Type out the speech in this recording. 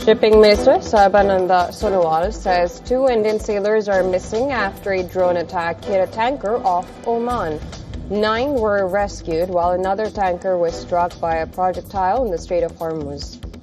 Shipping Minister Sarbananda Sonowal says 2 Indian sailors are missing after a drone attack hit a tanker off Oman. 9 were rescued while another tanker was struck by a projectile in the Strait of Hormuz.